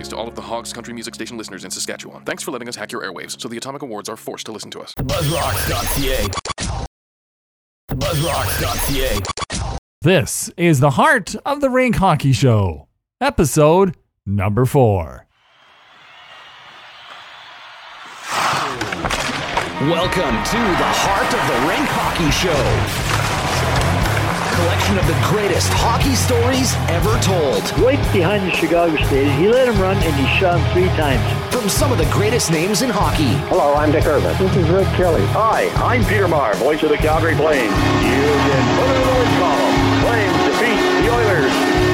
to all of the Hogs Country Music Station listeners in Saskatchewan. Thanks for letting us hack your airwaves so the Atomic Awards are forced to listen to us. Buzzrocks.ca. Buzzrocks.ca. This is the Heart of the Rink Hockey Show, episode number 4. Welcome to the Heart of the Rink Hockey Show. Collection of the greatest hockey stories ever told. Right behind the Chicago Stadium, he let him run and he shot him 3 times. From some of the greatest names in hockey. Hello, I'm Dick Irvin. This is Rick Kelly. Hi, I'm Peter Maher, voice of the Calgary Flames. You can put it in the win column. Flames defeat the Oilers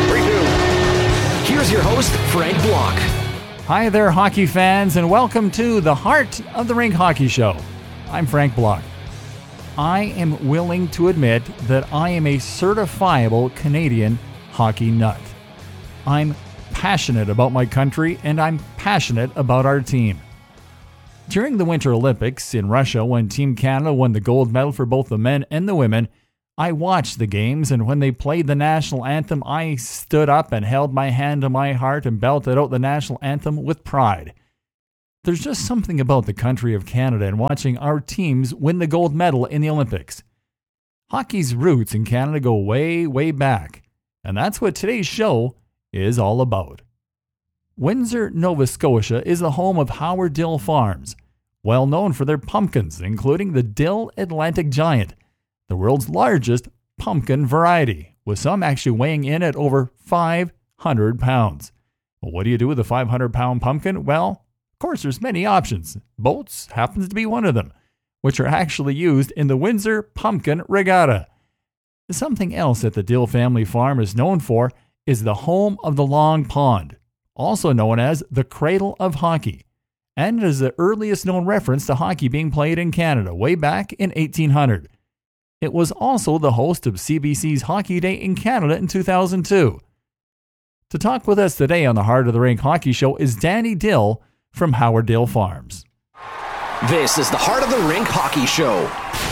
3-2. Here's your host, Frank Block. Hi there, hockey fans, and welcome to the Heart of the Rink Hockey Show. I'm Frank Block. I am willing to admit that I am a certifiable Canadian hockey nut. I'm passionate about my country, and I'm passionate about our team. During the Winter Olympics in Russia, when Team Canada won the gold medal for both the men and the women, I watched the games, and when they played the national anthem, I stood up and held my hand to my heart and belted out the national anthem with pride. There's just something about the country of Canada and watching our teams win the gold medal in the Olympics. Hockey's roots in Canada go way, way back, and that's what today's show is all about. Windsor, Nova Scotia is the home of Howard Dill Farms, well known for their pumpkins, including the Dill Atlantic Giant, the world's largest pumpkin variety, with some actually weighing in at over 500 pounds. Well, what do you do with a 500-pound pumpkin? Well, of course, there's many options. Boats happens to be one of them, which are actually used in the Windsor Pumpkin Regatta. Something else that the Dill family farm is known for is the home of the Long Pond, also known as the Cradle of Hockey, and it is the earliest known reference to hockey being played in Canada way back in 1800. It was also the host of CBC's Hockey Day in Canada in 2002. To talk with us today on the Heart of the Rink Hockey Show is Danny Dill from Howard Dill Farms. This is the Heart of the Rink Hockey Show.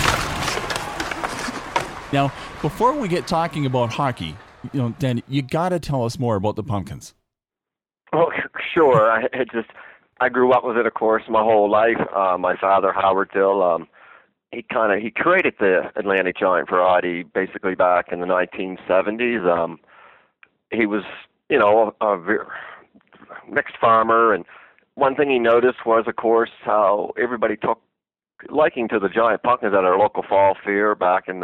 Now, before we get talking about hockey, Dan, you got to tell us more about the pumpkins. Oh, sure. I grew up with it, of course, my whole life. My father, Howard Dill, he created the Atlantic Giant variety basically back in the 1970s. He was, a mixed farmer, and one thing he noticed was, of course, how everybody took liking to the giant pumpkins at our local fall fair back in the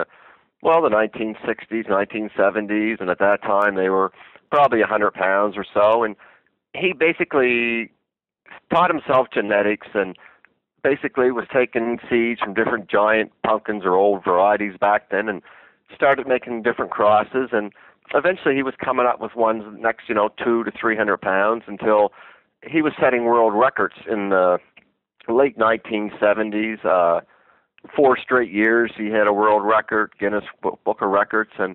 1960s, 1970s, and at that time they were probably 100 pounds or so. And he basically taught himself genetics and basically was taking seeds from different giant pumpkins or old varieties back then and started making different crosses. And eventually he was coming up with ones next, 200 to 300 pounds until he was setting world records in the late 1970s. 4 straight years he had a world record, Guinness Book of Records. And,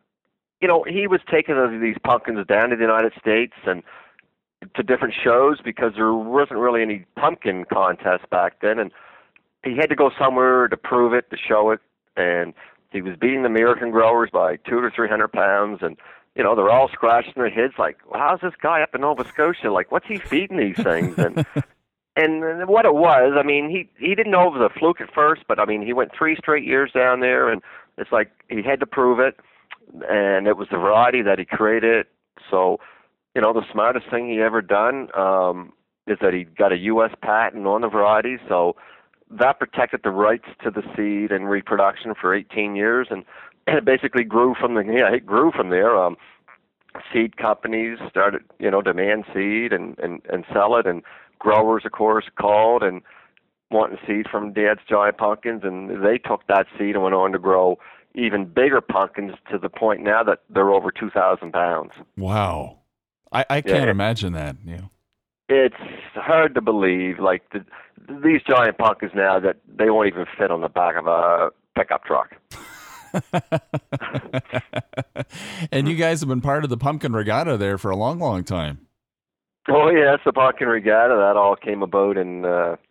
he was taking these pumpkins down to the United States and to different shows because there wasn't really any pumpkin contests back then. And he had to go somewhere to prove it, to show it. And he was beating the American growers by 200 to 300 pounds. And they're all scratching their heads like, well, how's this guy up in Nova Scotia? Like, what's he feeding these things? And what it was, he didn't know it was a fluke at first, but, he went 3 straight years down there, and it's like he had to prove it, and it was the variety that he created. So, the smartest thing he ever done is that he got a U.S. patent on the variety, so that protected the rights to the seed and reproduction for 18 years, and it basically grew from there. Seed companies started, demand seed and sell it, and growers, of course, called and wanting seed from Dad's giant pumpkins, and they took that seed and went on to grow even bigger pumpkins to the point now that they're over 2,000 pounds. Wow. I can't imagine that. It's hard to believe, like these giant pumpkins now that they won't even fit on the back of a pickup truck. And you guys have been part of the Pumpkin Regatta there for a long, long time. Oh, yes, the Pumpkin Regatta. That all came about in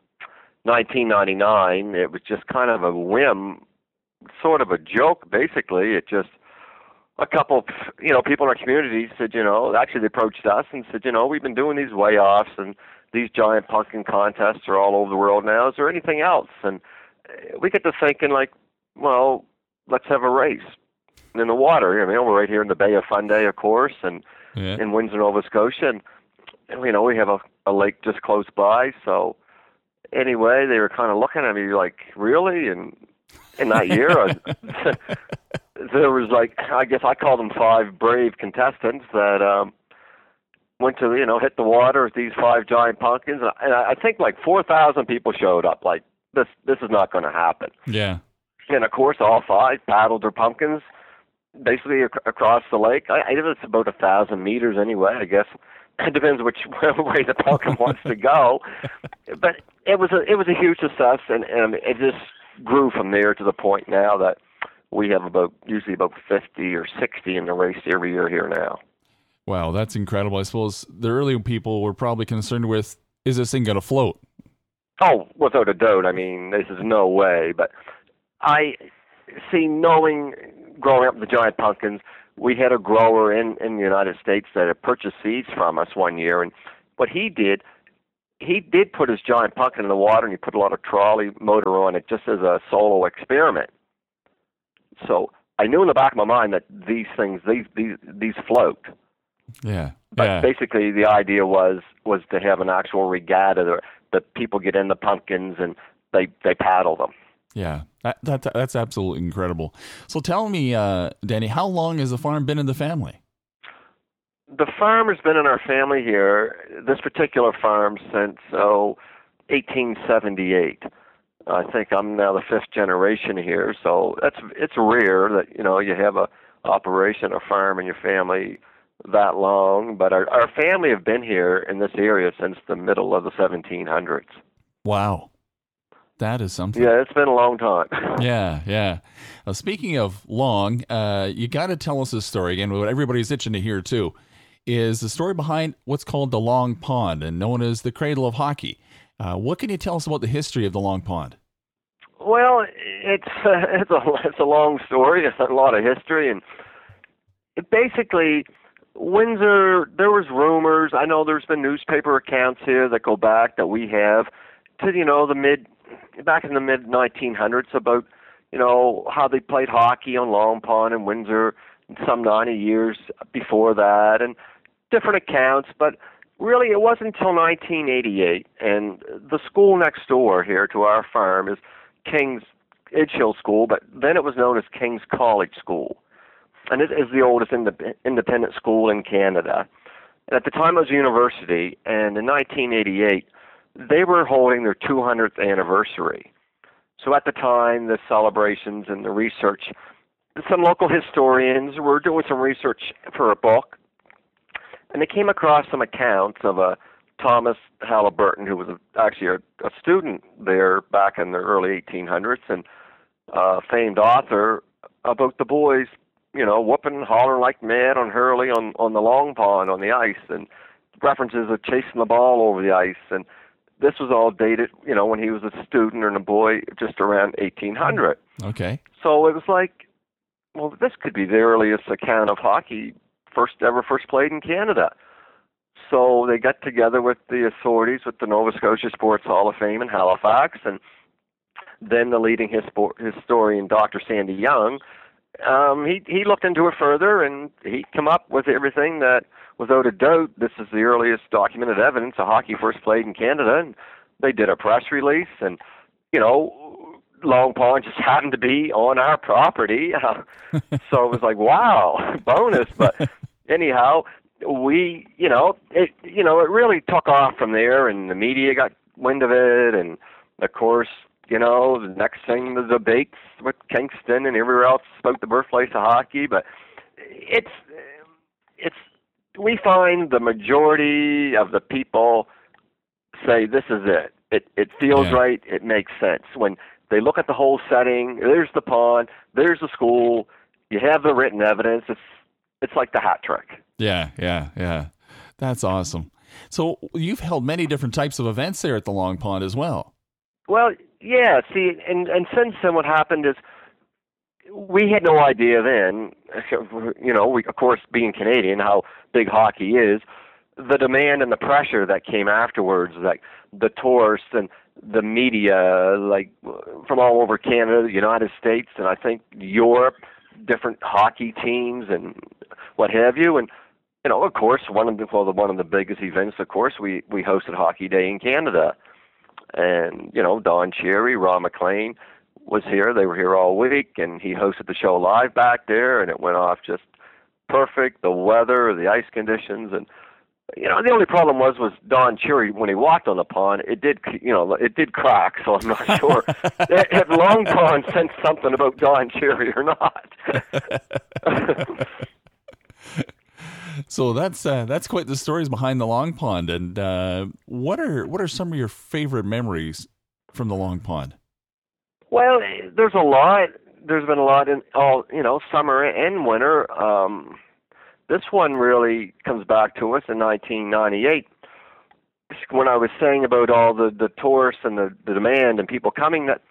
1999. It was just kind of a whim, sort of a joke, basically. It just, a couple, people in our community said, actually they approached us and said, we've been doing these weigh-offs and these giant pumpkin contests are all over the world now. Is there anything else? And we get to thinking like, well, let's have a race in the water. We're right here in the Bay of Fundy, of course, and in Windsor, Nova Scotia. And we have a lake just close by. So anyway, they were kind of looking at me like, really? And in that year, there was like, I guess I call them 5 brave contestants that went to, hit the water with these 5 giant pumpkins. And I think like 4,000 people showed up. Like, this is not going to happen. Yeah. And of course, all 5 paddled their pumpkins basically across the lake. I guess it's about 1,000 meters anyway, I guess. It depends which way the pumpkin wants to go. But it was a huge success, and it just grew from there to the point now that we have usually about 50 or 60 in the race every year here now. Wow, that's incredible. I suppose the early people were probably concerned with, is this thing going to float? Oh, without a doubt. This is no way. But I see, growing up with the giant pumpkins, we had a grower in the United States that had purchased seeds from us one year, and what he did put his giant pumpkin in the water, and he put a lot of trolley motor on it just as a solo experiment. So I knew in the back of my mind that these things, these float. Yeah. But basically the idea was to have an actual regatta that people get in the pumpkins and they paddle them. Yeah, that's absolutely incredible. So tell me, Danny, how long has the farm been in the family? The farm has been in our family here, this particular farm, since 1878. I think I'm now the 5th generation here, so it's rare that you have a operation, a farm in your family that long. But our family have been here in this area since the middle of the 1700s. Wow. That is something. Yeah, it's been a long time. Yeah. Speaking of long, you got to tell us this story again. What everybody's itching to hear too is the story behind what's called the Long Pond and known as the cradle of hockey. What can you tell us about the history of the Long Pond? Well, it's a long story. It's a lot of history, and basically, Windsor. There was rumors. I know there's been newspaper accounts here that go back that we have to back in the mid 1900s about how they played hockey on Long Pond in Windsor some 90 years before that, and different accounts. But really, it wasn't until 1988, and the school next door here to our farm is King's Edgehill School, but then it was known as King's College School, and it is the oldest independent school in Canada. And at the time it was a university, and in 1988 they were holding their 200th anniversary. So at the time, the celebrations and the research, some local historians were doing some research for a book, and they came across some accounts of a Thomas Halliburton, who was actually a student there back in the early 1800s, and a famed author, about the boys, whooping and hollering like mad on Hurley on the Long Pond on the ice, and references of chasing the ball over the ice. And this was all dated, when he was a student and a boy, just around 1800. Okay. So it was like, well, this could be the earliest account of hockey first played in Canada. So they got together with the authorities, with the Nova Scotia Sports Hall of Fame in Halifax, and then the leading historian, Dr. Sandy Young, he looked into it further, and he came up with everything that, without a doubt, this is the earliest documented evidence of hockey first played in Canada. And they did a press release, and Long Pond just happened to be on our property, so it was like, wow, bonus. But anyhow, it really took off from there, and the media got wind of it, and of course, the next thing, the debates with Kingston and everywhere else about the birthplace of hockey. But we find the majority of the people say this is it. It feels right. It makes sense. When they look at the whole setting, there's the pond, there's the school, you have the written evidence. It's like the hat trick. Yeah. That's awesome. So you've held many different types of events there at the Long Pond as well. Well, yeah. See, and since then what happened is we had no idea then, we, of course, being Canadian, how big hockey is, the demand and the pressure that came afterwards, like the tourists and the media, like from all over Canada, the United States, and I think Europe, different hockey teams and what have you. And, of course, one of the biggest events, of course, we hosted Hockey Day in Canada. And, Don Cherry, Ron McLean was here. They were here all week, and he hosted the show live back there, and it went off just perfect. The weather, the ice conditions, and the only problem was Don Cherry, when he walked on the pond, it did crack, so I'm not sure if Long Pond sensed something about Don Cherry or not. So that's quite the stories behind the Long Pond. And what are some of your favorite memories from the Long Pond? Well, there's a lot. There's been a lot in all, summer and winter. This one really comes back to us in 1998, when I was saying about all the tourists and the demand and people coming. That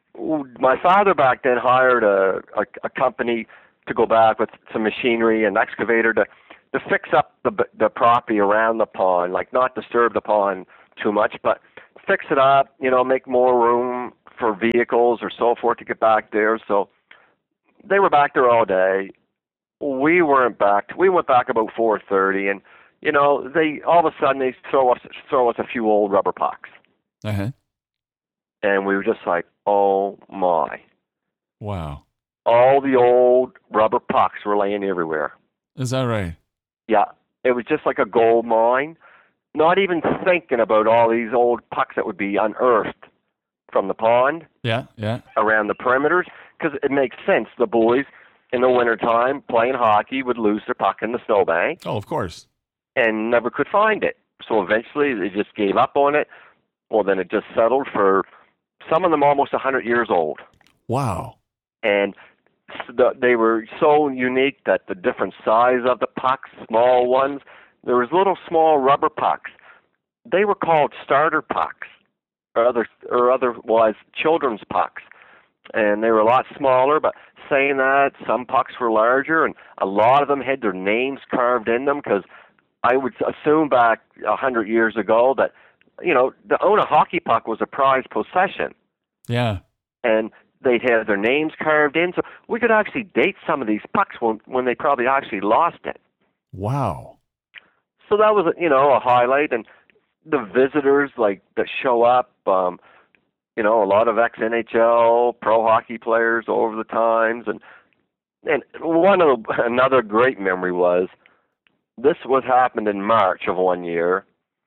my father back then hired a company to go back with some machinery and excavator to fix up the property around the pond, like not disturb the pond too much, but fix it up, make more room for vehicles or so forth to get back there. So they were back there all day. We weren't back. We went back about 4:30, and they all of a sudden they throw us a few old rubber pucks, and we were just like, oh my, wow! All the old rubber pucks were laying everywhere. Is that right? Yeah, it was just like a gold mine. Not even thinking about all these old pucks that would be unearthed from the pond. Yeah. Around the perimeters, because it makes sense. The boys, in the wintertime, playing hockey, would lose their puck in the snowbank. Oh, of course. And never could find it. So eventually they just gave up on it. Well, then it just settled for some of them almost 100 years old. Wow. And they were so unique that the different size of the pucks, small ones, there was little small rubber pucks. They were called starter pucks, or otherwise children's pucks. And they were a lot smaller, but saying that, some pucks were larger, and a lot of them had their names carved in them, because I would assume back 100 years ago that, to own a hockey puck was a prized possession. Yeah. And they'd have their names carved in, so we could actually date some of these pucks when they probably actually lost it. Wow. So that was, a highlight, and the visitors, that show up, a lot of ex-NHL, pro hockey players over the times, and another great memory was, this was happened in March of one year.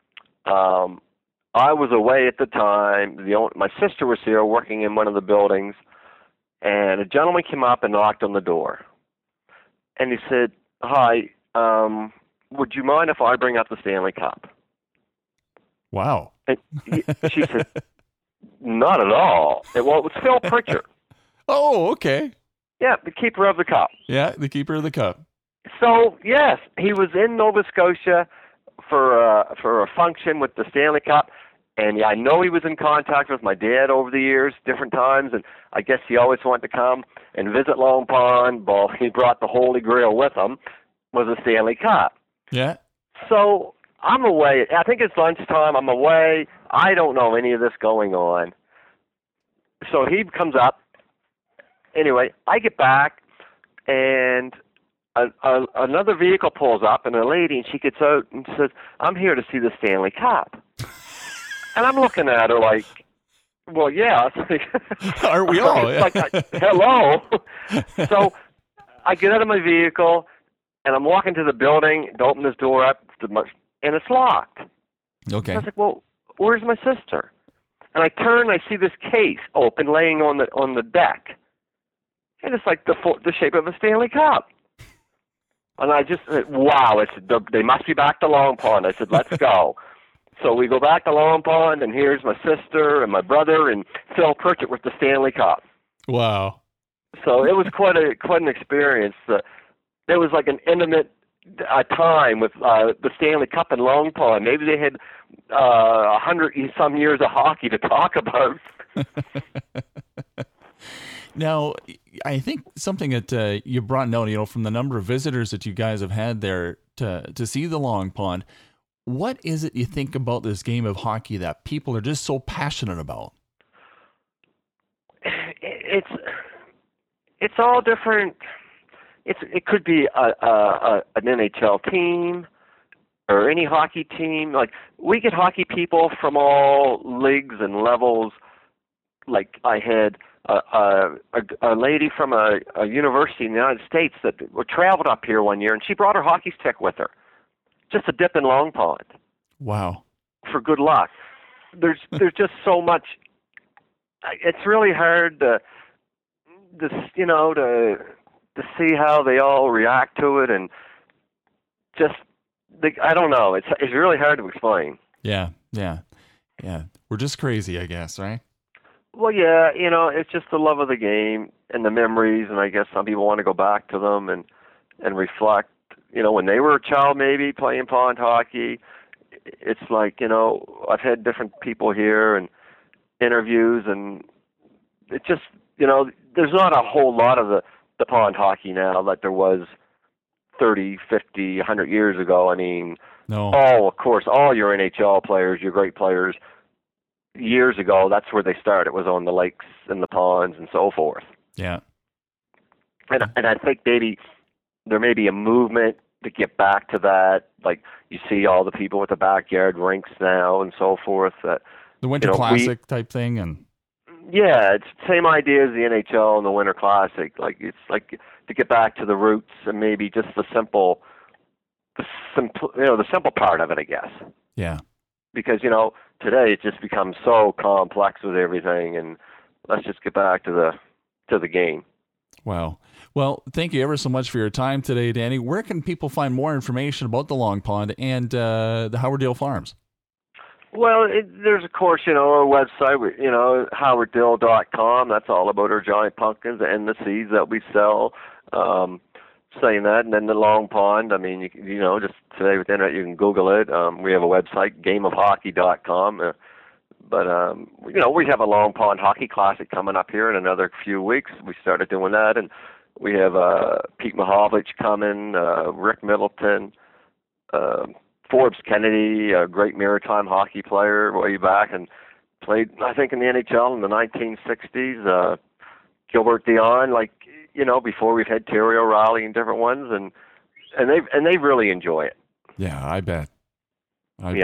I was away at the time. My sister was here working in one of the buildings, and a gentleman came up and knocked on the door, and he said, "Hi, would you mind if I bring up the Stanley Cup?" Wow. And she said, "Not at all." It was Phil Pritchard. Oh, okay. Yeah, the keeper of the cup. Yeah, the keeper of the cup. So, yes, he was in Nova Scotia for a function with the Stanley Cup, and I know he was in contact with my dad over the years, different times, and I guess he always wanted to come and visit Long Pond. Well, he brought the Holy Grail with him, was a Stanley Cup. Yeah. So I'm away. I think it's lunchtime. I'm away. I don't know any of this going on. So he comes up. Anyway, I get back, and another vehicle pulls up, and a lady, and she gets out and says, "I'm here to see the Stanley Cup." And I'm looking at her like, well, yeah. Aren't we all? Yeah. Like, hello. So I get out of my vehicle, and I'm walking to the building to open this door up, and it's locked. Okay. I was like, well, where's my sister? And I turn, and I see this case open, laying on the deck, and it's like the shape of a Stanley Cup. And I just said, wow, they must be back to Long Pond. I said, let's go. So we go back to Long Pond, and here's my sister and my brother and Phil Pritchard with the Stanley Cup. Wow. So it was quite an experience. It was like an intimate time with the Stanley Cup in Long Pond. Maybe they had 100-some years of hockey to talk about. Now, I think something that you brought note, from the number of visitors that you guys have had there to see the Long Pond. What is it you think about this game of hockey that people are just so passionate about? It's all different. It could be an NHL team or any hockey team. Like, we get hockey people from all leagues and levels. Like, I had a lady from a university in the United States that traveled up here one year, and she brought her hockey stick with her, just to dip in Long Pond. Wow! For good luck. There's just so much. It's really hard to see how they all react to it, and just I don't know. It's really hard to explain. Yeah. We're just crazy, I guess, right? Well, yeah, it's just the love of the game and the memories, and I guess some people want to go back to them and reflect, when they were a child maybe playing pond hockey. It's like, I've had different people here and interviews, and it just, there's not a whole lot of the pond hockey now that there was 30, 50, 100 years ago. I mean, no. Of course, all your NHL players, your great players, years ago, that's where they started. It was on the lakes and the ponds and so forth. Yeah. And I think maybe there may be a movement to get back to that. Like, you see all the people with the backyard rinks now and so forth. The Winter Classic type thing. And yeah, it's the same idea as the NHL and the Winter Classic. Like, it's like to get back to the roots and maybe just the simple part of it, I guess. Yeah. Because, today it just becomes so complex with everything, and let's just get back to the game. Wow. Well, thank you ever so much for your time today, Danny. Where can people find more information about the Long Pond and the Howarddale Farms? Well, there's, of course, our website, howarddill.com. That's all about our giant pumpkins and the seeds that we sell. Saying that, and then the Long Pond. I mean, just today with the internet, you can Google it. We have a website, gameofhockey.com. But we have a Long Pond Hockey Classic coming up here in another few weeks. We started doing that, and we have Pete Mahovlich coming, Rick Middleton, Forbes Kennedy, a great maritime hockey player way back, and played, I think, in the NHL in the 1960s. Gilbert Dion, before we've had Terry O'Reilly and different ones, and they really enjoy it. Yeah, I bet. I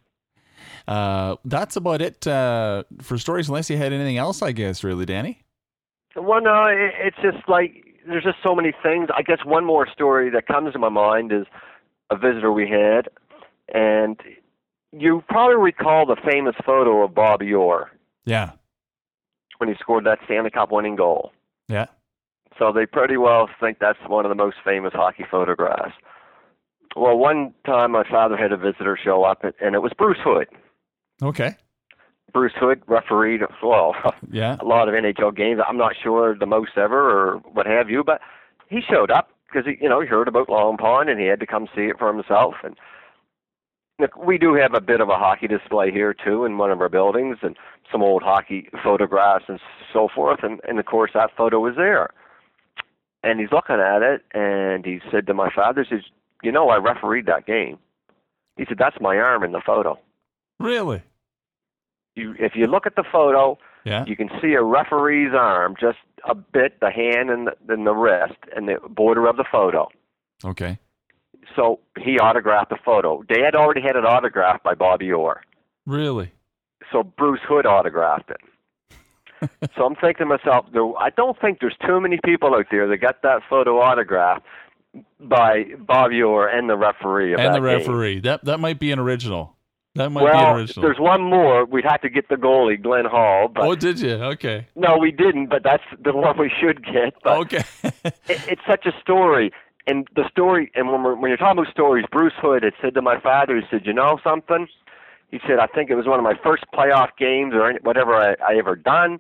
bet. That's about it for stories, unless you had anything else, I guess, really, Danny? Well, no, it's just like, there's just so many things. I guess one more story that comes to my mind is a visitor we had, and you probably recall the famous photo of Bobby Orr. Yeah. When he scored that Stanley Cup winning goal. Yeah. So they pretty well think that's one of the most famous hockey photographs. Well, one time my father had a visitor show up, and it was Bruce Hood. Okay. Bruce Hood refereed, a lot of NHL games. I'm not sure the most ever or what have you, but he showed up because he heard about Long Pond, and he had to come see it for himself. And look, we do have a bit of a hockey display here too in one of our buildings, and some old hockey photographs and so forth. And of course, that photo was there. And he's looking at it, and he said to my father, he says, I refereed that game. He said, that's my arm in the photo. Really? If you look at the photo, yeah, you can see a referee's arm, just a bit, the hand and the wrist, and the border of the photo. Okay. So he autographed the photo. Dad already had it autographed by Bobby Orr. Really? So Bruce Hood autographed it. So I'm thinking to myself, I don't think there's too many people out there that got that photo autographed by Bobby Orr and the referee. And the referee. Game. That might be an original. That might be an original. There's one more. We'd have to get the goalie, Glenn Hall. But oh, did you? Okay. No, we didn't, but that's the one we should get. But okay. It's such a story. And the story, and when you're talking about stories, Bruce Hood had said to my father, he said, you know something? He said, I think it was one of my first playoff games or whatever I ever done.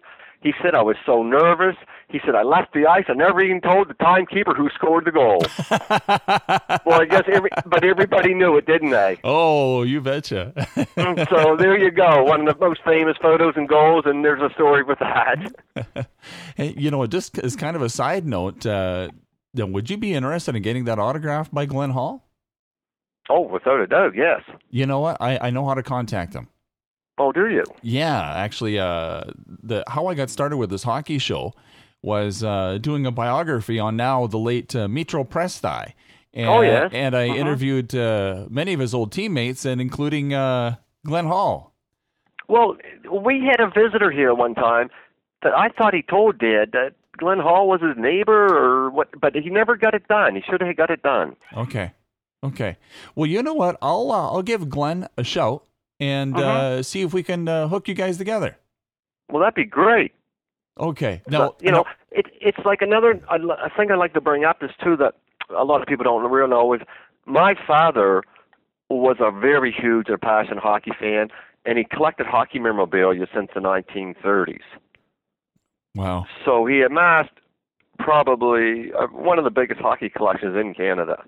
He said, I was so nervous. He said, I left the ice. I never even told the timekeeper who scored the goal. Well, I guess but everybody knew it, didn't they? Oh, you betcha. So there you go. One of the most famous photos and goals, and there's a story with that. Hey, just as kind of a side note, would you be interested in getting that autographed by Glenn Hall? Oh, without a doubt, yes. You know what? I know how to contact him. Oh, do you? Yeah, actually, how I got started with this hockey show was doing a biography on now the late Mitro Presti. And, yes. And I interviewed many of his old teammates, and including Glenn Hall. Well, we had a visitor here one time that I thought he told Dad that Glenn Hall was his neighbor or what, but he never got it done. He should have got it done. Okay. Well, you know what? I'll give Glenn a shout and see if we can hook you guys together. Well, that'd be great. Okay. Now, it's like another a thing I'd like to bring up is too that a lot of people don't really know is my father was a very huge and passionate hockey fan, and he collected hockey memorabilia since the 1930s. Wow. So he amassed probably one of the biggest hockey collections in Canada.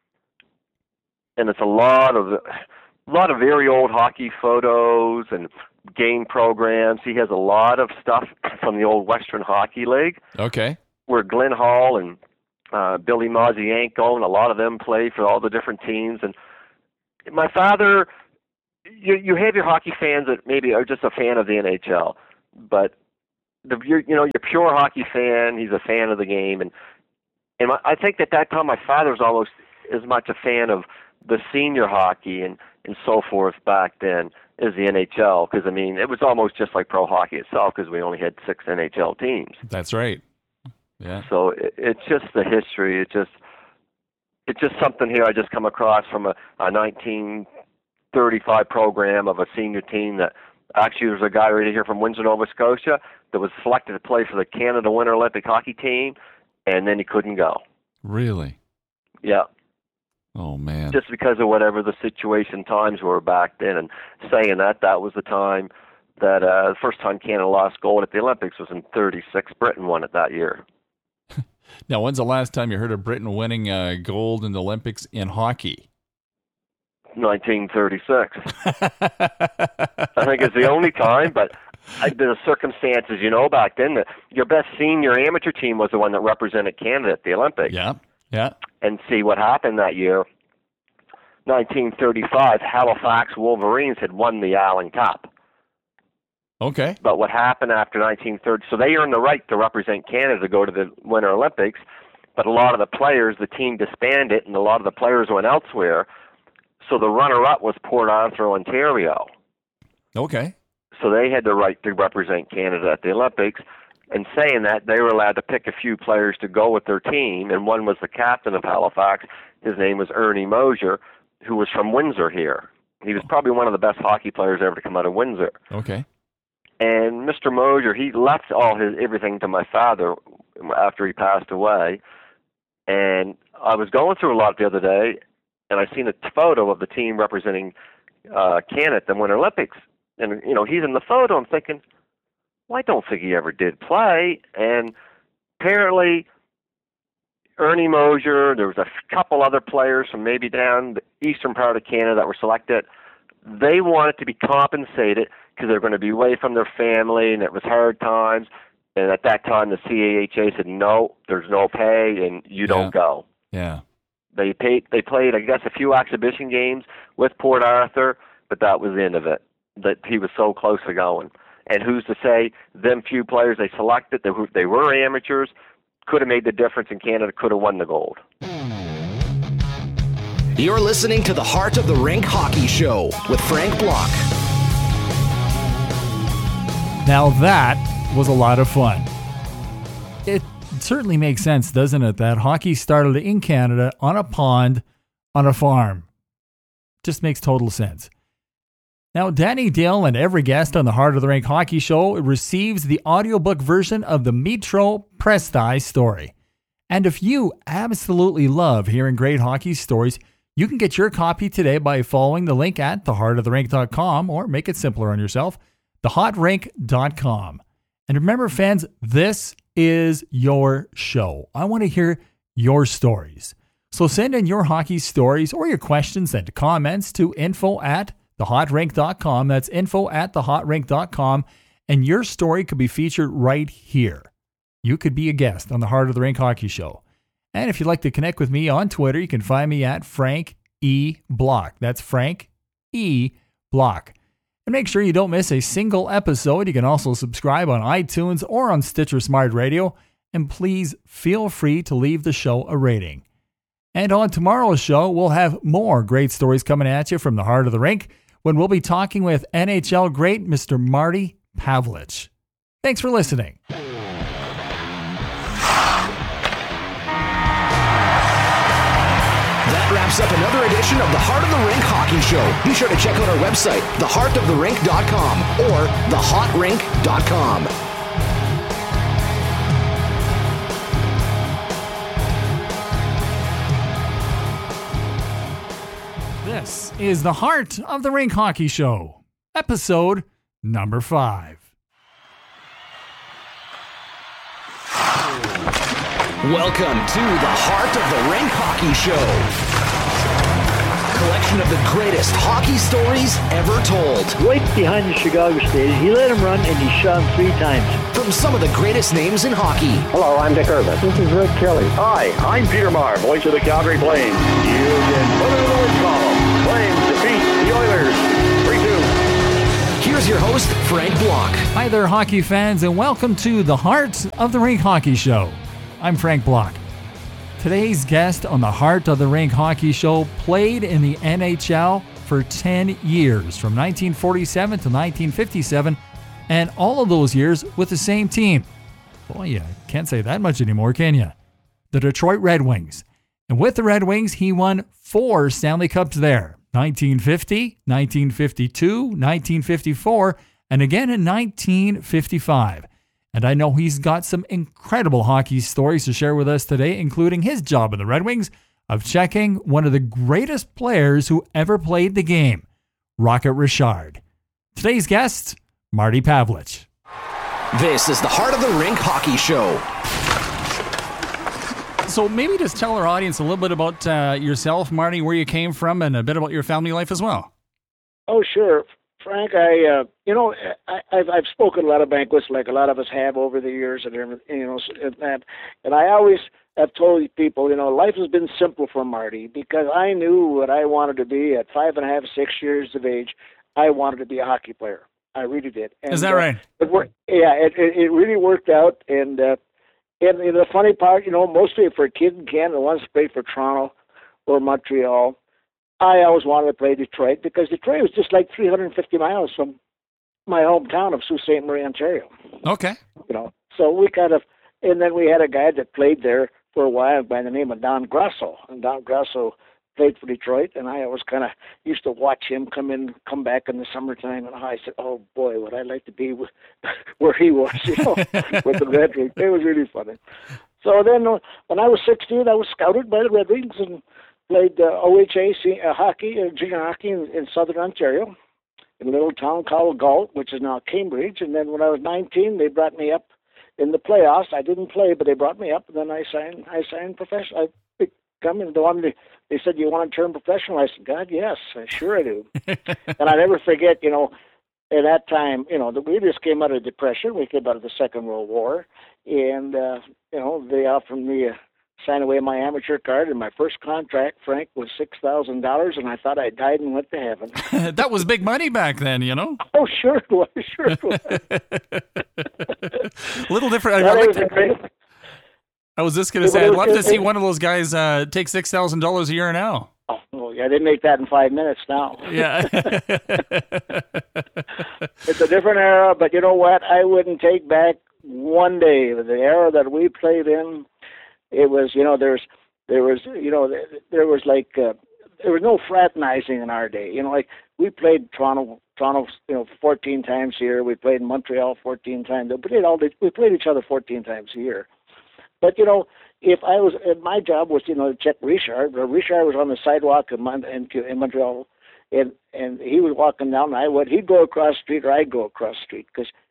And it's a lot of very old hockey photos and game programs. He has a lot of stuff from the old Western Hockey League. Okay. Where Glenn Hall and Billy Mazienko and a lot of them play for all the different teams. And my father, you have your hockey fans that maybe are just a fan of the NHL, but your pure hockey fan, he's a fan of the game. And I think at that time my father was almost as much a fan of the senior hockey and so forth back then as the NHL, because, I mean, it was almost just like pro hockey itself because we only had 6 NHL teams. That's right. Yeah. So it's just the history. It's just something here I just come across from a 1935 program of a senior team that actually was a guy right here from Windsor, Nova Scotia, that was selected to play for the Canada Winter Olympic hockey team, and then he couldn't go. Really? Yeah. Oh, man. Just because of whatever the situation times were back then. And saying that was the time that the first time Canada lost gold at the Olympics was in 36. Britain won it that year. Now, when's the last time you heard of Britain winning gold in the Olympics in hockey? 1936. I think it's the only time, but the circumstances, back then, your best senior amateur team was the one that represented Canada at the Olympics. Yeah. And see what happened that year. 1935, Halifax Wolverines had won the Allen Cup. Okay. But what happened after 1930? So they earned the right to represent Canada to go to the Winter Olympics, but a lot of the players, the team disbanded, and a lot of the players went elsewhere. So the runner-up was Port Arthur, Ontario. Okay. So they had the right to represent Canada at the Olympics. And saying that, they were allowed to pick a few players to go with their team, and one was the captain of Halifax. His name was Ernie Mosier, who was from Windsor here. He was probably one of the best hockey players ever to come out of Windsor. Okay. And Mr. Mosier, he left everything to my father after he passed away. And I was going through a lot the other day, and I seen a photo of the team representing Canada at the Winter Olympics. And, he's in the photo. I'm thinking, well, I don't think he ever did play. And apparently, Ernie Mosier, there was a couple other players from maybe down the eastern part of Canada that were selected. They wanted to be compensated because they were going to be away from their family, and it was hard times. And at that time, the CAHA said, no, there's no pay, and you don't go. Yeah. They played, I guess, a few exhibition games with Port Arthur, but that was the end of it. That he was so close to going. And who's to say them few players they selected, they were amateurs, could have made the difference in Canada, could have won the gold. You're listening to the Heart of the Rink Hockey Show with Frank Block. Now that was a lot of fun. It certainly makes sense, doesn't it, that hockey started in Canada on a pond on a farm. Just makes total sense. Now, Danny Dill and every guest on the Heart of the Rink Hockey Show receives the audiobook version of the Mitro Presti story. And if you absolutely love hearing great hockey stories, you can get your copy today by following the link at theheartoftherink.com, or make it simpler on yourself, thehotrink.com. And remember, fans, this is your show. I want to hear your stories. So send in your hockey stories or your questions and comments to info@thehotrink.com. That's info@thehotrink.com. And your story could be featured right here. You could be a guest on the Heart of the Rink Hockey Show. And if you'd like to connect with me on Twitter, you can find me at Frank E. Block. That's Frank E. Block. And make sure you don't miss a single episode. You can also subscribe on iTunes or on Stitcher Smart Radio. And please feel free to leave the show a rating. And on tomorrow's show, we'll have more great stories coming at you from the Heart of the Rink when we'll be talking with NHL great Mr. Marty Pavelich. Thanks for listening. That wraps up another edition of the Heart of the Rink Hockey Show. Be sure to check out our website, theheartoftherink.com or thehotrink.com. This is the Heart of the Rink Hockey Show, episode number 5. Welcome to the Heart of the Rink Hockey Show. Collection of the greatest hockey stories ever told. Right behind the Chicago Stadium. He let him run and he shot him 3 times. From some of the greatest names in hockey. Hello, I'm Dick Irvin. This is Rick Kelly. Hi, I'm Peter Maher, voice of the Calgary Flames. You've been put in the win column. Flames defeat the Oilers 3-2. Here's your host, Frank Block. Hi there, hockey fans, and welcome to the Heart of the Rink Hockey Show. I'm Frank Block. Today's guest on the Heart of the Rink Hockey Show played in the NHL for 10 years, from 1947 to 1957, and all of those years with the same team. Boy, you can't say that much anymore, can you? The Detroit Red Wings. And with the Red Wings, he won 4 Stanley Cups there. 1950, 1952, 1954, and again in 1955. And I know he's got some incredible hockey stories to share with us today, including his job in the Red Wings of checking one of the greatest players who ever played the game, Rocket Richard. Today's guest, Marty Pavelich. This is the Heart of the Rink Hockey Show. So maybe just tell our audience a little bit about yourself, Marty, where you came from, and a bit about your family life as well. Oh, sure. Frank, I've spoken a lot of banquets, like a lot of us have over the years, and and I always have told people, life has been simple for Marty, because I knew what I wanted to be at 5.5, 6 years of age. I wanted to be a hockey player. I really did. And, is that right? It really worked out, and the funny part, mostly for a kid in Canada who wants to play for Toronto or Montreal, I always wanted to play Detroit, because Detroit was just like 350 miles from my hometown of Sault Ste. Marie, Ontario. Okay. So we and then we had a guy that played there for a while by the name of Don Grasso. And Don Grasso played for Detroit, and I always kind of used to watch him come back in the summertime, and I said, oh boy, would I like to be where he was, with the Red Wings. It was really funny. So then when I was 16, I was scouted by the Red Wings and played OHA junior hockey in southern Ontario, in a little town called Galt, which is now Cambridge. And then when I was 19, they brought me up in the playoffs. I didn't play, but they brought me up, and then I signed professional. They said, you want to turn professional? I said, God, yes, sure I do. And I never forget, at that time, we just came out of depression. We came out of the Second World War, and they offered me sign away my amateur card, and my first contract, Frank, was $6,000, and I thought I died and went to heaven. That was big money back then, Oh, sure it was. A little different. I was just going to say, I'd love to see one of those guys take $6,000 a year now. Oh, yeah, they make that in 5 minutes now. Yeah. It's a different era, but you know what? I wouldn't take back one day the era that we played in. It was, there was no fraternizing in our day. Like we played Toronto, 14 times a year. We played Montreal 14 times. We played each other 14 times a year. But if I was, my job was to check Richard. Richard was on the sidewalk in Montreal, and he was walking down. He'd go across the street, or I'd go across the street, because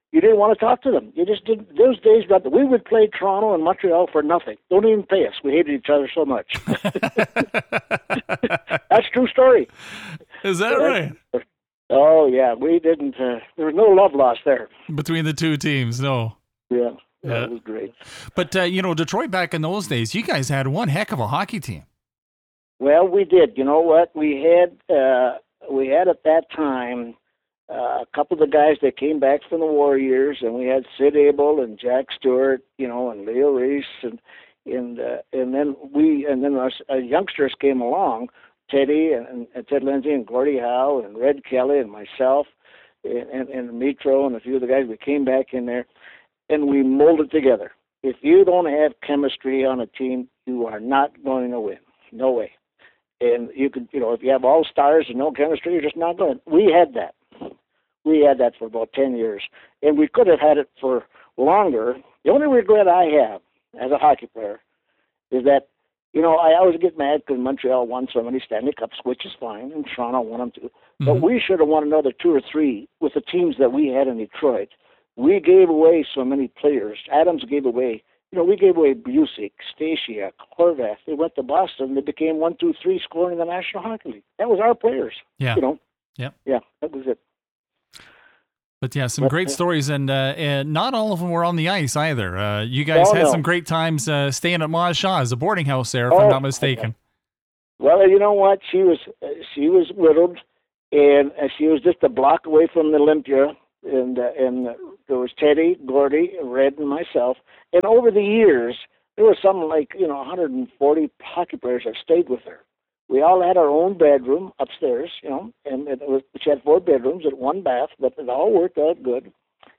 You didn't want to talk to them. You just didn't. Those days, brother, we would play Toronto and Montreal for nothing. Don't even pay us. We hated each other so much. That's a true story. Is that right? Oh, yeah. We didn't. There was no love lost there. Between the two teams, no. Yeah. It was great. But, Detroit back in those days, you guys had one heck of a hockey team. Well, we did. You know what? We had at that time a couple of the guys that came back from the war years, and we had Sid Abel and Jack Stewart, and Leo Reese, and then our youngsters came along, Teddy and Ted Lindsay and Gordie Howe and Red Kelly and myself and Mitro and a few of the guys. We came back in there, and we molded together. If you don't have chemistry on a team, you are not going to win. No way. And you could, if you have all stars and no chemistry, you're just not going. We had that. We had that for about 10 years. And we could have had it for longer. The only regret I have as a hockey player is that, I always get mad because Montreal won so many Stanley Cups, which is fine, and Toronto won them too. Mm-hmm. But we should have won another 2 or 3 with the teams that we had in Detroit. We gave away so many players. Adams gave away. We gave away Busick, Stasiak, Horvath. They went to Boston. They became 1, 2, 3 scoring in the National Hockey League. That was our players. Yeah. Yeah, that was it. But yeah, some great stories, and not all of them were on the ice either. You guys had some great times staying at Ma Shaw's, a boarding house there, if I'm not mistaken. Well, you know what? She was widowed, and she was just a block away from the Olympia, and there was Teddy, Gordie, Red, and myself. And over the years, there was something like 140 hockey players that stayed with her. We all had our own bedroom upstairs, and she had 4 bedrooms and 1 bath, but it all worked out good.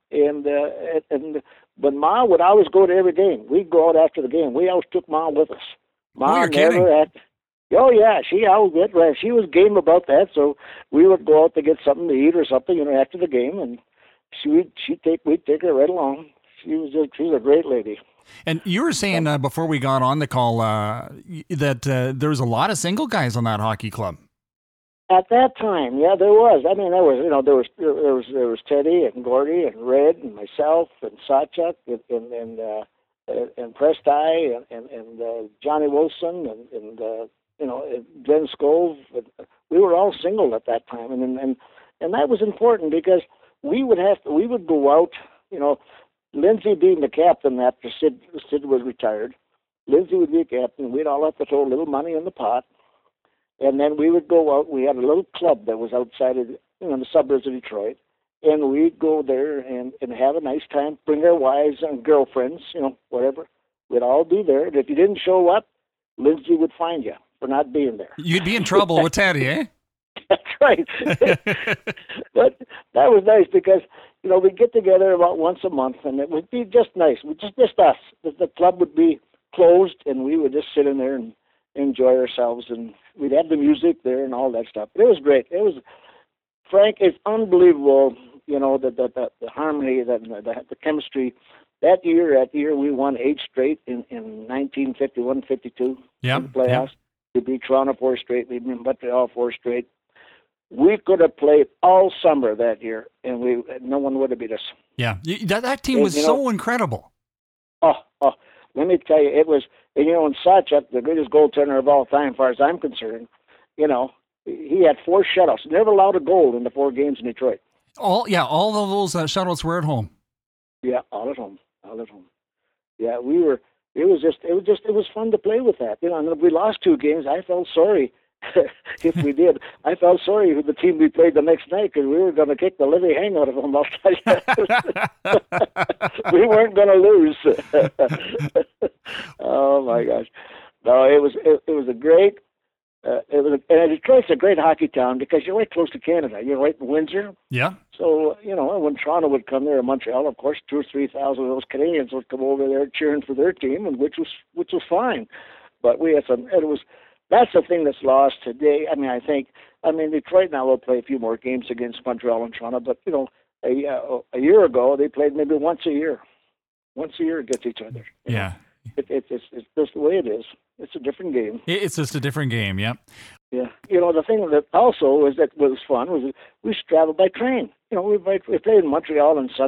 But Ma would always go to every game. We'd go out after the game. We always took Ma with us. Ma you're kidding. Oh yeah, she was game about that. So we would go out to get something to eat or something, after the game, and we'd take her right along. She was a great lady. And you were saying before we got on the call that there was a lot of single guys on that hockey club. At that time, yeah, there was. I mean, there was Teddy and Gordie and Red and myself and Sawchuk and Presty and Johnny Wilson and Glenn Scove. We were all single at that time, and that was important because we would go out, Lindsay being the captain after Sid was retired. Lindsay would be a captain. We'd all have to throw a little money in the pot. And then we would go out. We had a little club that was outside of the suburbs of Detroit. And we'd go there and have a nice time, bring our wives and girlfriends, whatever. We'd all be there. And if you didn't show up, Lindsay would find you for not being there. You'd be in trouble with Teddy, eh? That's right. But that was nice because, we'd get together about once a month, and it would be just nice. Just us. The club would be closed, and we would just sit in there and enjoy ourselves, and we'd have the music there and all that stuff. But it was great. It was, Frank, it's unbelievable, the harmony, the chemistry. That year we won 8 straight in 1951-52 yep, in the playoffs. Yep. We beat Toronto 4 straight. We beat Montreal 4 straight. We could have played all summer that year, and no one would have beat us. Yeah, that team was so incredible. Oh, let me tell you, it was, and Sawchuk, the greatest goaltender of all time, as far as I'm concerned, he had 4 shutouts. Never allowed a goal in the 4 games in Detroit. All of those shutouts were at home. Yeah, all at home. Yeah, it was fun to play with that. And if we lost 2 games, I felt sorry. If we did, I felt sorry for the team we played the next night because we were going to kick the living hang out of them. I'll tell you. We weren't going to lose. Oh my gosh! No, it was a great. And Detroit's a great hockey town because you're right close to Canada. You're right in Windsor. Yeah. So when Toronto would come there, or Montreal, of course, 2,000 or 3,000 of those Canadians would come over there cheering for their team, and which was fine. But we had some. That's the thing that's lost today. I mean, Detroit now will play a few more games against Montreal and Toronto, but a year ago they played maybe once a year against each other. Yeah, it's just the way it is. It's a different game. It's just a different game. Yeah. Yeah. The thing that also was fun was we used to travel by train. We played in Montreal on Sunday.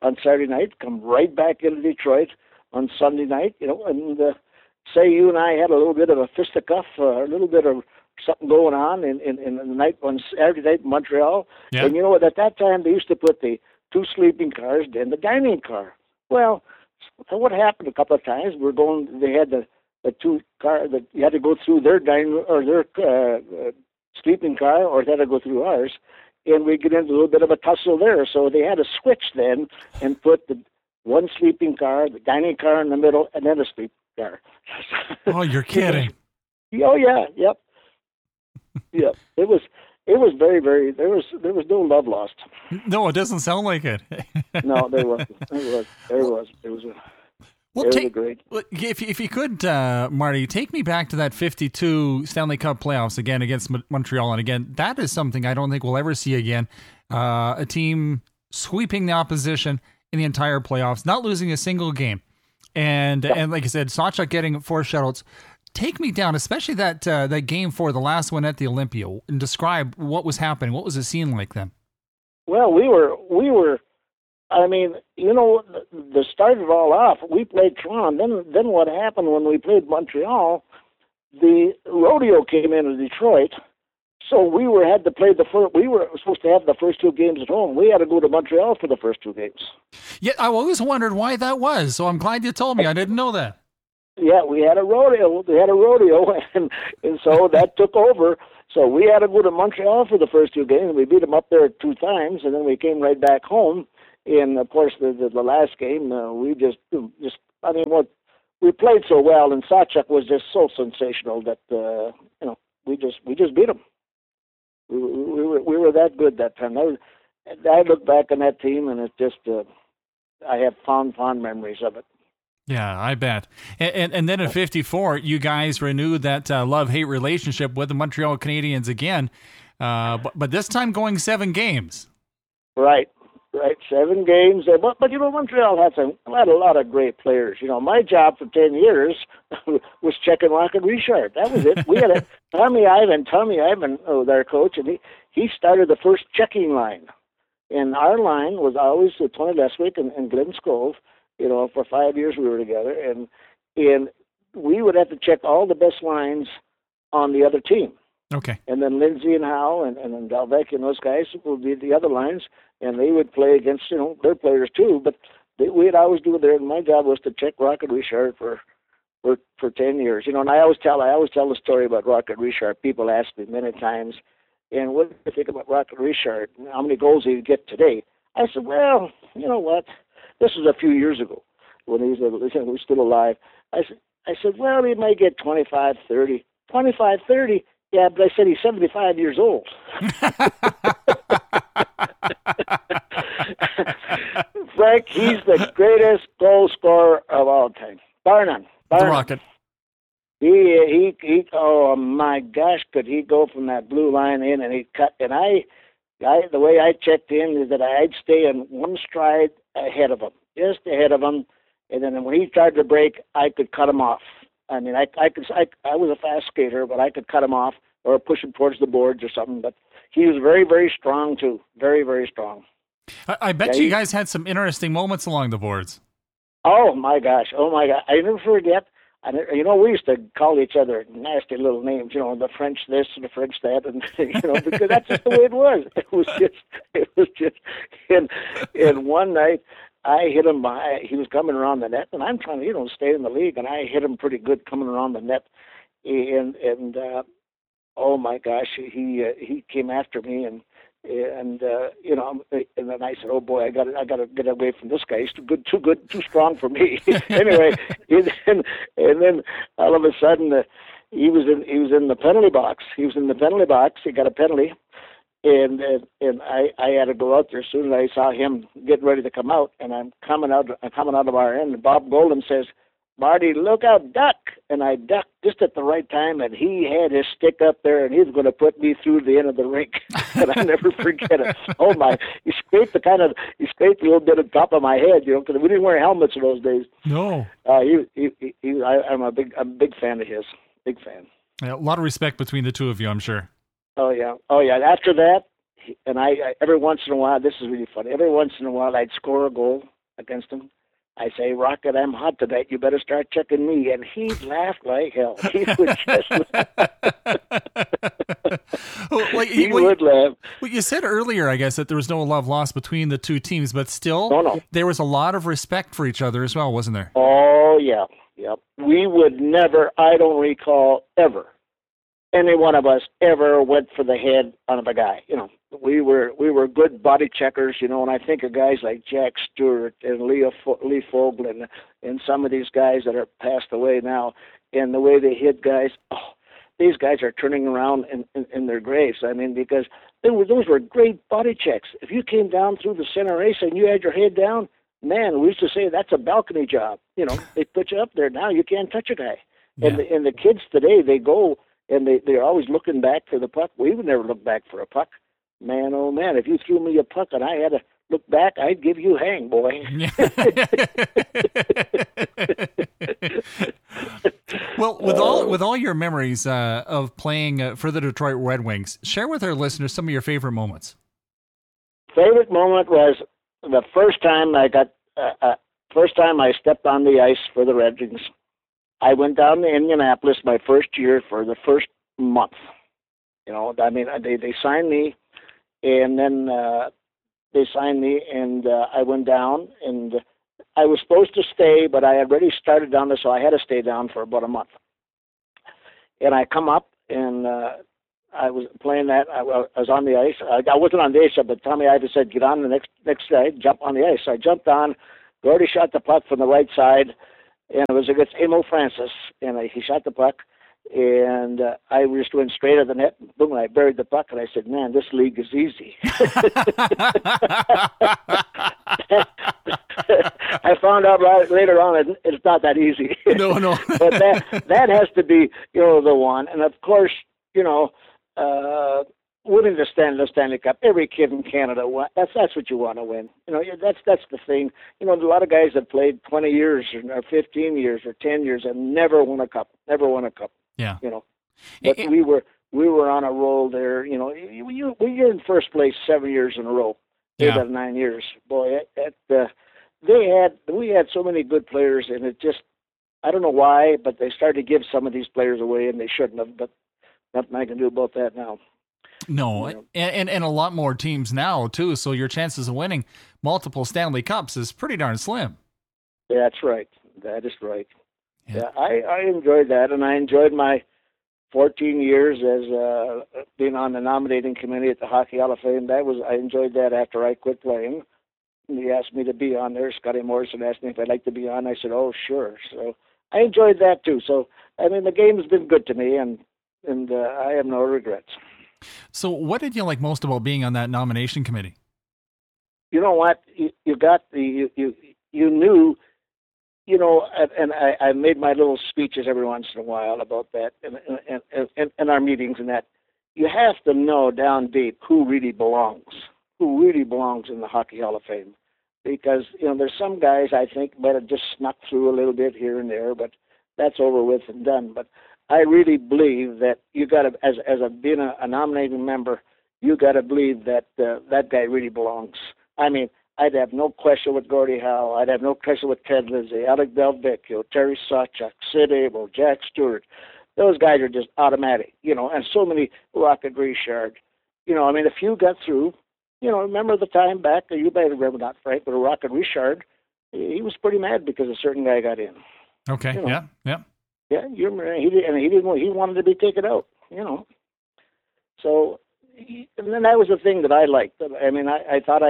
on Saturday night, come right back into Detroit on Sunday night, and say you and I had a little bit of a fisticuff, a little bit of something going on in the night on Saturday night in Montreal. Yeah. And at that time they used to put the 2 sleeping cars in the dining car. Well, what happened a couple of times, they had the 2 car that you had to go through their dining or their sleeping car, or they had to go through ours, and we get into a little bit of a tussle there. So they had to switch then and put the 1 sleeping car, the dining car in the middle, and then a sleeping car. Oh, you're kidding. Oh yeah, yep. Yep. It was very, very. There was no love lost. No, it doesn't sound like it. No, there wasn't. There was. It was great. If you could, Marty, take me back to that 52 Stanley Cup playoffs again against Montreal. And again, that is something I don't think we'll ever see again. A team sweeping the opposition in the entire playoffs, not losing a single game. And like I said, Sawchuk getting 4 shutouts. Take me down, especially that game 4, the last one at the Olympia, and describe what was happening. What was the scene like then? Well, we were. I mean, the start it all off. We played Toronto. Then what happened when we played Montreal? The rodeo came into Detroit, so we had to play the first. We were supposed to have the first 2 games at home. We had to go to Montreal for the first 2 games. Yeah, I always wondered why that was. So I'm glad you told me. I didn't know that. Yeah, we had a rodeo. And so that took over. So we had to go to Montreal for the first 2 games. We beat them up there 2 times, and then we came right back home. And of course, the last game, we just we played so well, and Sawchuk was just so sensational that we just beat them. We were that good that time. I look back on that team, and it's just I have fond memories of it. Yeah, I bet. And then in 54, you guys renewed that love-hate relationship with the Montreal Canadiens again, but this time going 7 games. Right, 7 games. But Montreal had a lot of great players. My job for 10 years was checking Rocket Richard. That was it. We had Tommy Ivan, their coach, and he started the first checking line. And our line was always Tony Leswick and Glenn Scove. For 5 years we were together, and we would have to check all the best lines on the other team. Okay. And then Lindsay and Howe and Dalvec and those guys would be the other lines, and they would play against their players too. But we'd always do it there. And my job was to check Rocket Richard for 10 years. And I always tell the story about Rocket Richard. People ask me many times, and what do you think about Rocket Richard? How many goals did he get today? I said, well, you know what? This was a few years ago when he was still alive. I said, well, he might get 25, 30. 25, 30? Yeah, but I said he's 75 years old. Frank, he's the greatest goal scorer of all time. Bar none. The Rocket. He oh my gosh, could he go from that blue line in, and he cut, and the way I checked in is that I'd stay in one stride ahead of him, just ahead of him, and then when he tried to break, I could cut him off. I mean, I was a fast skater, but I could cut him off or push him towards the boards or something. But he was very, very strong too, very, very strong. I bet you guys had some interesting moments along the boards. Oh my gosh, I never forget. We used to call each other nasty little names, the French this and the French that, and because that's just the way it was. It was just. And one night I hit him he was coming around the net, and I'm trying to stay in the league, and I hit him pretty good coming around the net, and oh my gosh, he came after me, and then I said, "Oh boy, I got to get away from this guy. He's too good, too strong for me." Anyway, and then all of a sudden, he was in the penalty box. He was in the penalty box. He got a penalty, and I had to go out there. As soon as I saw him getting ready to come out, and I'm coming out of our end, and Bob Golden says, "Marty, look out, duck!" And I ducked just at the right time, and he had his stick up there, and he was going to put me through the end of the rink. And I never forget it. Oh my! He scraped a little bit on top of my head, because we didn't wear helmets in those days. No. I'm a big fan of his. Big fan. Yeah, a lot of respect between the two of you, I'm sure. Oh yeah. After that, and I every once in a while, this is really funny. Every once in a while, I'd score a goal, against him. I say, Rocket, I'm hot tonight. You better start checking me. And he laughed like hell. He would just he would laugh. Well, you said earlier, I guess, that there was no love lost between the two teams, but still, there was a lot of respect for each other as well, wasn't there? Oh, yeah. Yep. We would never, I don't recall ever, any one of us ever went for the head on a guy. You know, we were good body checkers, you know, and I think of guys like Jack Stewart and Lee Fogel and some of these guys that are passed away now, and the way they hit guys, these guys are turning around in their graves. I mean, because those were great body checks. If you came down through the center ace and you had your head down, man, we used to say that's a balcony job. You know, they put you up there. Now you can't touch a guy. Yeah. And the kids today, they go and they're always looking back for the puck. We would never look back for a puck. Man, oh man, if you threw me a puck and I had to look back, I'd give you hang, boy. Well, with all your memories of playing for the Detroit Red Wings, share with our listeners some of your favorite moments. Favorite moment was the first time I stepped on the ice for the Red Wings. I went down to Indianapolis my first year for the first month. You know, I mean, they signed me, and then they signed me, and I went down, and I was supposed to stay, but I had already started down there, so I had to stay down for about a month. And I come up, and I was playing that. I was on the ice. I wasn't on the ice, but Tommy Ivan said, get on the next side, jump on the ice. So I jumped on. Gordy shot the puck from the right side, and it was against Emil Francis. And he shot the puck, and I just went straight at the net. Boom, I buried the puck, and I said, man, this league is easy. I found out later on it's not that easy. No. But that has to be, you know, the one. And, of course, you know, winning the Stanley Cup. Every kid in Canada that's what you want to win. You know, that's the thing. You know, a lot of guys that played 20 years or 15 years or 10 years and never won a cup. Yeah. You know, but we were on a roll there. You know, you're in first place 7 years in a row, 8 out of 9 years. Boy, we had so many good players, and it just, I don't know why, but they started to give some of these players away, and they shouldn't have. But nothing I can do about that now. No, you know? and a lot more teams now, too, so your chances of winning multiple Stanley Cups is pretty darn slim. That's right. That is right. Yeah, I enjoyed that, and I enjoyed my 14 years as being on the nominating committee at the Hockey Hall of Fame. I enjoyed that after I quit playing. And he asked me to be on there. Scotty Morrison asked me if I'd like to be on. I said, oh, sure. So I enjoyed that, too. So, I mean, the game has been good to me, and I have no regrets. So what did you like most about being on that nomination committee? You know what? You knew, you know, and I made my little speeches every once in a while about that in our meetings, and that you have to know down deep who really belongs in the Hockey Hall of Fame. Because, you know, there's some guys I think might have just snuck through a little bit here and there, but that's over with and done. But I really believe that you got to, as being a nominating member, you got to believe that that guy really belongs. I mean, I'd have no question with Gordie Howe. I'd have no question with Ted Lindsay, Alec Delvecchio, Terry Sawchuk, Sid Abel, Jack Stewart. Those guys are just automatic, you know, and so many, Rocket Richard. You know, I mean, if you got through, you know, remember the time back, you might remember not, Frank, but Rocket Richard, he was pretty mad because a certain guy got in. Okay, you know? Yeah. Yeah, he wanted to be taken out, you know. So, and then that was the thing that I liked. I mean, I thought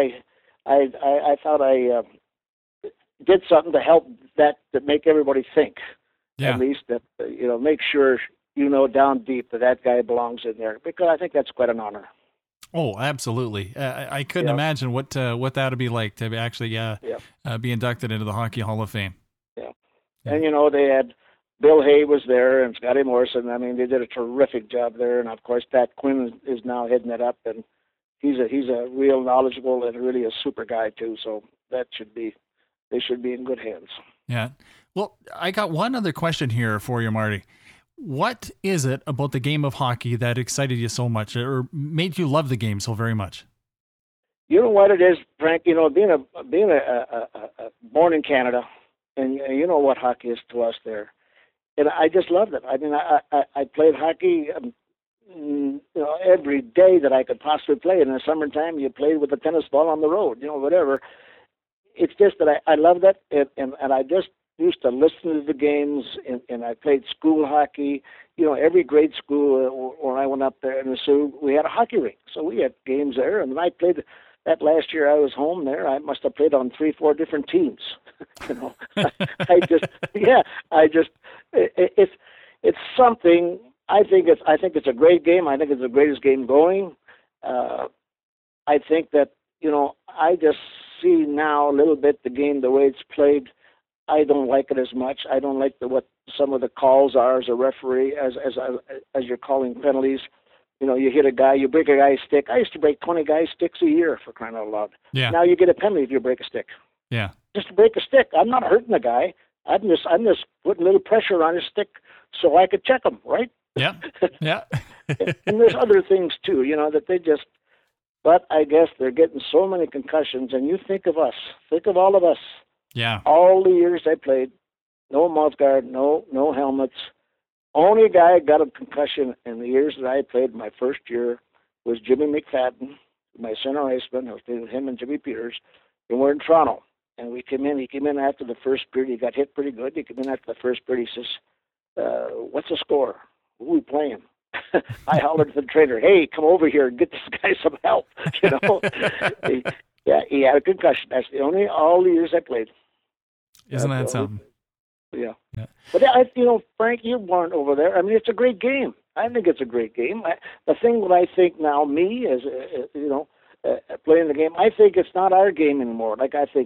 I did something to help to make everybody think. Yeah. At least that, you know, make sure, you know, down deep that guy belongs in there, because I think that's quite an honor. Oh, absolutely. I couldn't imagine what that would be like to actually be inducted into the Hockey Hall of Fame. Yeah. And, you know, they had Bill Hay was there and Scotty Morrison. I mean, they did a terrific job there. And, of course, Pat Quinn is now heading it up. And he's a real knowledgeable and really a super guy, too. So they should be in good hands. Yeah. Well, I got one other question here for you, Marty. What is it about the game of hockey that excited you so much or made you love the game so very much? You know what it is, Frank? You know, being born in Canada, and you know what hockey is to us there. And I just loved it. I mean, I played hockey, every day that I could possibly play. In the summertime, you played with a tennis ball on the road, whatever. It's just that I loved it, and I just used to listen to the games, and I played school hockey. Every grade school when I went up there in the Sioux, we had a hockey rink, so we had games there. And I played that last year I was home there. I must have played on 3-4 different teams. It's something. I think it's a great game. I think it's the greatest game going. I think that I just see now a little bit the game the way it's played. I don't like it as much. I don't like what some of the calls are as a referee, as you're calling penalties. You hit a guy, you break a guy's stick. I used to break 20 guys' sticks a year, for crying out loud. Yeah. Now you get a penalty if you break a stick. Yeah. Just to break a stick. I'm not hurting the guy. I'm just putting a little pressure on his stick so I could check him, right? Yeah. Yeah. And there's other things too, that they just. But I guess they're getting so many concussions, and you think of us. Think of all of us. Yeah. All the years I played, no mouth guard, no helmets. Only guy got a concussion in the years that I played. My first year was Jimmy McFadden, my center iceman. I was playing with him and Jimmy Peters, and we're in Toronto. And he came in after the first period. He got hit pretty good. He came in after the first period. He says, "What's the score? Who are we playing?" I hollered to the trainer, "Hey, come over here and get this guy some help." He had a concussion. That's all the years I played. Isn't that something? Yeah. But Frank, you weren't over there. I mean, it's a great game. I think it's a great game. The thing that I think now, me as playing the game, I think it's not our game anymore. Like I think